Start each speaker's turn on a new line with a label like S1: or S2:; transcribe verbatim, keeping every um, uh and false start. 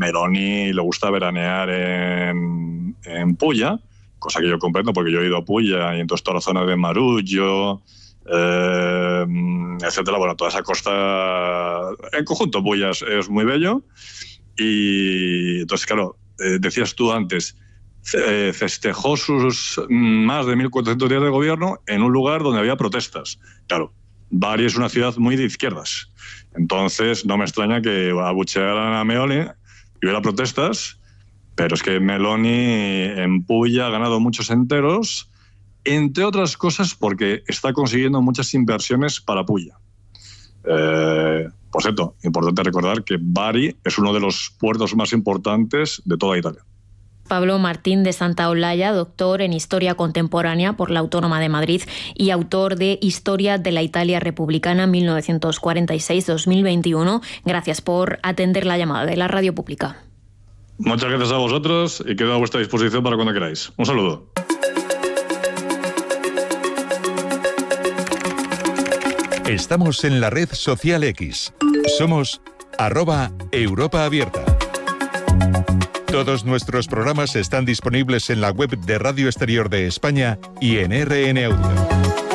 S1: Meloni le gusta veranear en, en Pulla, cosa que yo comprendo porque yo he ido a Pulla y entonces toda la zona de Marullo, eh, etcétera. Bueno, toda esa costa, en conjunto Pulla es, es muy bello. Y entonces, claro, eh, decías tú antes, eh, festejó sus más de mil cuatrocientos días de gobierno en un lugar donde había protestas. Claro, Bari es una ciudad muy de izquierdas. Entonces, no me extraña que abuchearan a Meloni y hubiera protestas, pero es que Meloni en Pulla ha ganado muchos enteros, entre otras cosas porque está consiguiendo muchas inversiones para Pulla. Eh, por cierto, importante recordar que Bari es uno de los puertos más importantes de toda Italia.
S2: Pablo Martín de Santaolalla, doctor en Historia Contemporánea por la Autónoma de Madrid y autor de Historia de la Italia Republicana mil novecientos cuarenta y seis a dos mil veintiuno. Gracias por atender la llamada de la Radio Pública.
S1: Muchas gracias a vosotros y quedo a vuestra disposición para cuando queráis. Un saludo.
S3: Estamos en la red social X. Somos arroba Europa Abierta. Todos nuestros programas están disponibles en la web de Radio Exterior de España y en R N Audio.